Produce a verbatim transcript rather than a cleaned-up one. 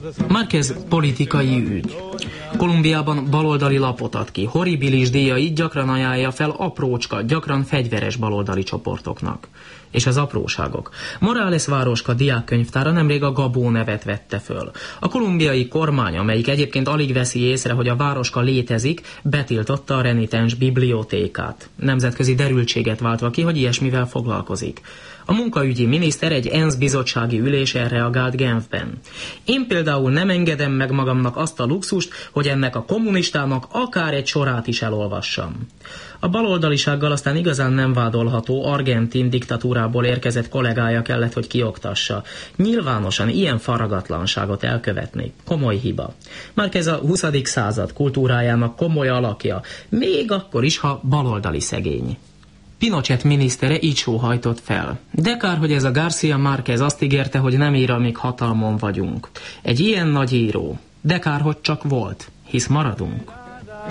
Márquez politikai ügy. Kolumbiában baloldali lapot ad ki. Horribilis díjait gyakran ajánlja fel aprócska, gyakran fegyveres baloldali csoportoknak. És az apróságok. Morales városka diákkönyvtára nemrég a Gabó nevet vette föl. A kolumbiai kormány, amelyik egyébként alig veszi észre, hogy a városka létezik, betiltotta a renitens bibliotékát. Nemzetközi derültséget váltva ki, hogy ilyesmivel foglalkozik. A munkaügyi miniszter egy ENSZ bizottsági ülésen reagált Genfben. Én például nem engedem meg magamnak azt a luxust, hogy ennek a kommunistának akár egy sorát is elolvassam. A baloldalisággal aztán igazán nem vádolható argentin diktatúrából érkezett kollégája kellett, hogy kioktassa. Nyilvánosan ilyen faragatlanságot elkövetni komoly hiba. Márquez a huszadik század kultúrájának komoly alakja, még akkor is, ha baloldali szegény. Pinochet minisztere így sóhajtott fel. De kár, hogy ez a García Márquez azt ígérte, hogy nem ír, amíg hatalmon vagyunk. Egy ilyen nagy író. De kár, hogy csak volt, hisz maradunk.